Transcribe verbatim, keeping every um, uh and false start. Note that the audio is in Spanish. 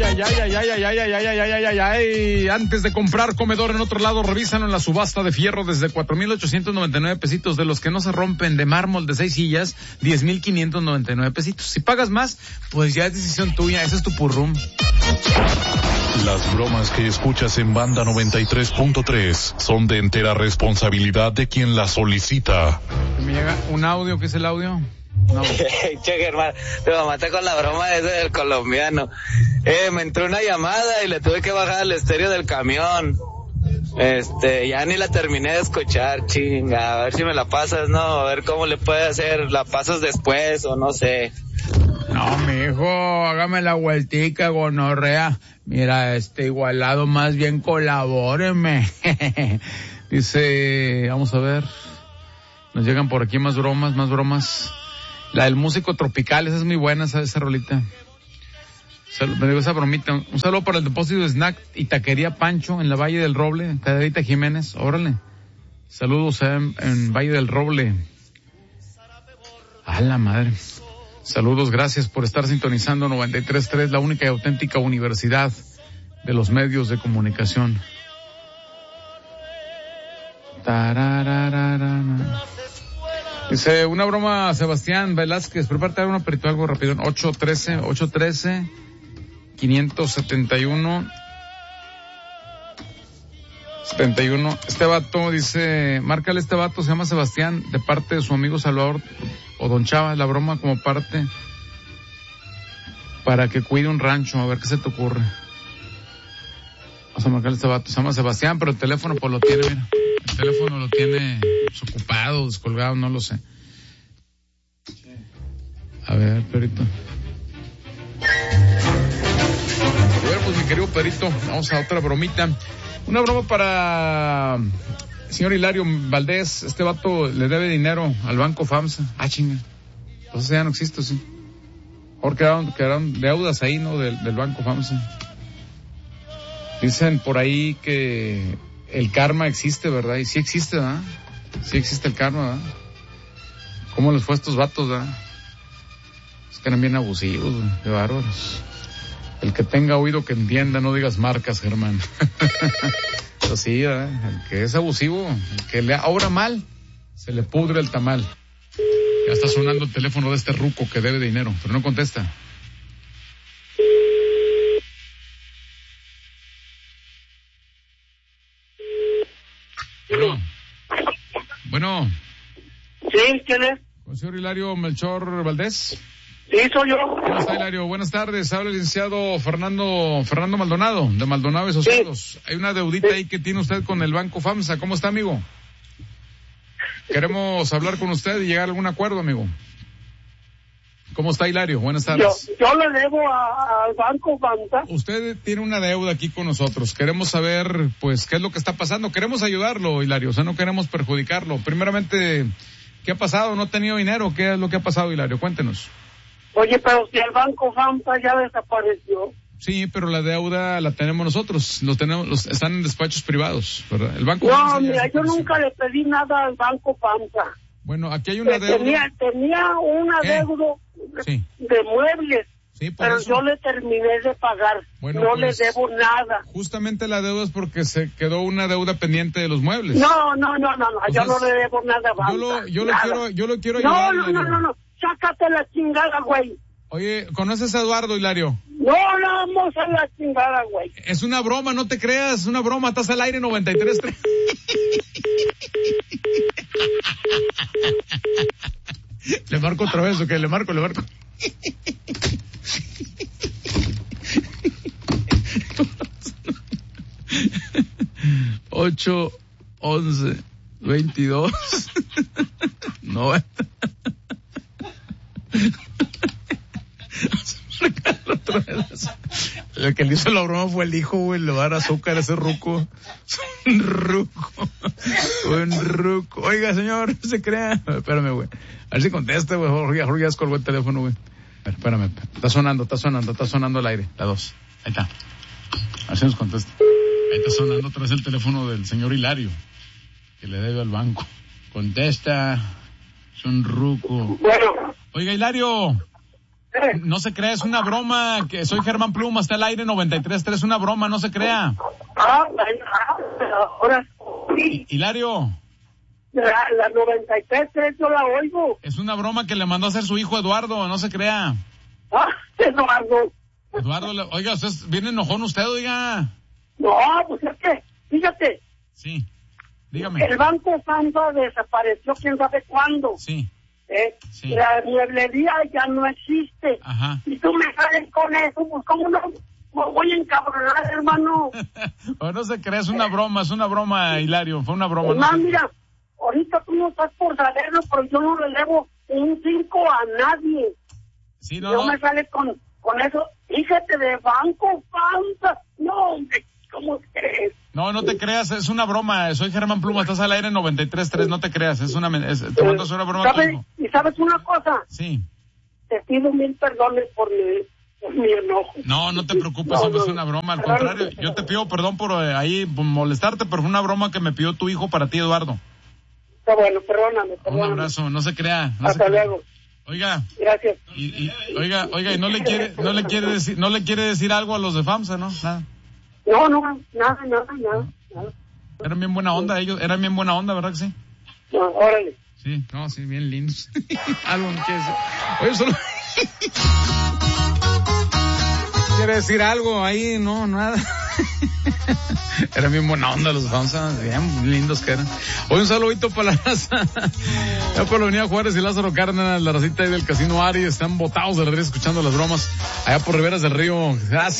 ay, ay, ay, ay, ay, ay, ay, ay, ay, ay, ay, ay. Antes de comprar comedor en otro lado, revísalo en la subasta de fierro desde cuatro mil ochocientos noventa y nueve pesitos, de los que no se rompen, de mármol de seis sillas, diez mil quinientos noventa y nueve pesitos. Si pagas más, pues ya es decisión tuya, ese es tu purrum. Las bromas que escuchas en Banda noventa y tres punto tres son de entera responsabilidad de quien las solicita. Me llega un audio, ¿qué es el audio? No. Che, Germán, te va a matar con la broma ese del colombiano. Eh, me entró una llamada y le tuve que bajar el estéreo del camión. Este, ya ni la terminé de escuchar, chinga. A ver si me la pasas, ¿no? A ver cómo le puede hacer. ¿La pasas después o no sé? No, mijo, hágame la vueltica, gonorrea. Mira, este igualado, más bien colabóreme. Dice, vamos a ver. Nos llegan por aquí más bromas, más bromas. La del músico tropical, esa es muy buena, esa, esa rolita. Sal, me digo esa bromita. Un saludo para el depósito de snack y taquería Pancho en la Valle del Roble, Caderita Jiménez, órale. Saludos en, en Valle del Roble. A la madre. Saludos, gracias por estar sintonizando noventa y tres punto tres, la única y auténtica universidad de los medios de comunicación. Tararararana. Dice, una broma, Sebastián Velázquez, prepárate un aperitivo, algo rápido. ocho trece, ocho trece, quinientos setenta y uno, setenta y uno. Este vato dice, márcale, este vato se llama Sebastián, de parte de su amigo Salvador o Don Chava, la broma como parte para que cuide un rancho, a ver qué se te ocurre. Vamos a marcarle a este vato, se llama Sebastián, pero el teléfono pues lo tiene, mira. El teléfono lo tiene desocupado, descolgado, no lo sé. A ver, Perito. A ver, pues mi querido Perito, vamos a otra bromita. Una broma para el señor Hilario Valdés. Este vato le debe dinero al Banco FAMSA. Ah, chinga. Entonces ya no existe, sí. Ahora quedaron, quedaron deudas ahí, ¿no? Del, del Banco FAMSA. Dicen por ahí que el karma existe, ¿verdad? Y sí existe, ¿verdad? Sí existe el karma, ¿verdad? ¿Cómo les fue a estos vatos, verdad? Es que eran bien abusivos, ¿verdad? Qué bárbaros. El que tenga oído que entienda, no digas marcas, Germán. Pero sí, ¿verdad? El que es abusivo, el que le obra mal, se le pudre el tamal. Ya está sonando el teléfono de este ruco que debe dinero, pero no contesta. Bueno. Bueno. Sí, ¿quién es? ¿Con el señor Hilario Melchor Valdés? Sí, soy yo. ¿Cómo está, Hilario? Buenas tardes. Habla el licenciado Fernando Fernando Maldonado, de Maldonado Asociados. Sí. Hay una deudita sí. ahí que tiene usted con el Banco FAMSA. ¿Cómo está, amigo? Queremos hablar con usted y llegar a algún acuerdo, amigo. ¿Cómo está, Hilario? Buenas tardes. Yo, yo le debo al Banco FAMSA. Usted tiene una deuda aquí con nosotros. Queremos saber, pues, qué es lo que está pasando. Queremos ayudarlo, Hilario. O sea, no queremos perjudicarlo. Primeramente, ¿qué ha pasado? ¿No ha tenido dinero? ¿Qué es lo que ha pasado, Hilario? Cuéntenos. Oye, pero si el Banco FAMSA ya desapareció. Sí, pero la deuda la tenemos nosotros. Los tenemos, los, están en despachos privados, ¿verdad? El Banco No, FAMSA mira, yo nunca le pedí nada al Banco FAMSA. Bueno, aquí hay una eh, deuda. Tenía, tenía una ¿Qué? deuda de, sí. de muebles. Sí, por pero eso. yo le terminé de pagar. Bueno, no pues, le debo nada. Justamente la deuda es porque se quedó una deuda pendiente de los muebles. No, no, no, no, no. O yo sea, no le debo nada a Banca. Yo lo, yo lo nada. quiero, yo lo quiero no, ayudar. No, no, no, no, sácate la chingada, güey. Oye, ¿conoces a Eduardo, Hilario? No, no, vamos a la chingada, güey. Es una broma, no te creas, es una broma, estás al aire noventa y tres. Le marco otra vez, ¿o qué? Le marco, le marco. Ocho, once, veintidós, noventa. El que le hizo la broma fue el hijo, güey, le va a dar azúcar a ese ruco. Un ruco. Un ruco. Oiga, señor, no se crea. Espérame, güey. A ver si contesta, güey. Jorge, Jorge ya descolgó el teléfono, güey. Espérame, está sonando, está sonando, está sonando al aire. La dos. Ahí está. A ver si nos contesta. Ahí está sonando otra vez el teléfono del señor Hilario, que le debe al banco. Contesta. Es un ruco. Bueno. Oiga, Hilario. Eh. No se crea, es una broma, que soy Germán Pluma, está al aire noventa y tres tres, es una broma, no se crea. Ah, ah, ahora sí. Hilario. La, la noventa y tres tres yo la oigo. Es una broma que le mandó a hacer su hijo Eduardo, no se crea. Ah, Eduardo. Eduardo, le, oiga, usted es bien enojón usted, oiga. No, pues es que, fíjate. Sí, dígame. El Banco FAMSA desapareció quién sabe cuándo. Sí. ¿Eh? Sí. La mueblería ya no existe. Ajá. Y tú me sales con eso, pues cómo no me voy a encabronar, hermano. O no se crea, es una broma, es una broma, Hilario, fue una broma. No, no se... mira, ahorita tú no estás por saberlo, pero yo no le debo un cinco a nadie. Sí, no, no, no. me sales con, con eso. Fíjate de Banco FAMSA. No, hombre, ¿cómo crees? No, no te creas, es una broma. Soy Germán Pluma, estás al aire noventa y tres tres, no te creas, es una, es, te mando a hacer una broma. ¿Sabes? ¿Y sabes una cosa? Sí. Te pido mil perdones por mi, por mi enojo. No, no te preocupes, No, no, no, es una broma, al claro, contrario, yo te pido perdón por eh, ahí por molestarte, pero fue una broma que me pidió tu hijo para ti, Eduardo. Está bueno, perdóname, perdóname. Un abrazo, no se crea. No Hasta se crea. luego. Oiga. Gracias. Y, y, oiga, oiga, y no le quiere, no le quiere decir, no le quiere decir algo a los de FAMSA, ¿no? Nada. No, no, nada, nada, nada, nada. Eran bien buena onda ellos, eran bien buena onda, ¿verdad que sí? No, órale. Sí, no, sí, bien lindos. Algo no quiere decir. Oye, solo... ¿Quiere decir algo ahí? No, nada. Eran bien buena onda los FAMSA, bien lindos que eran. Hoy un saludito para la raza. Ya por la Avenida Juárez y Lázaro Cárdenas, la racita ahí del Casino Ari, están botados de la risa escuchando las bromas. Allá por Riberas del Río. Gracias.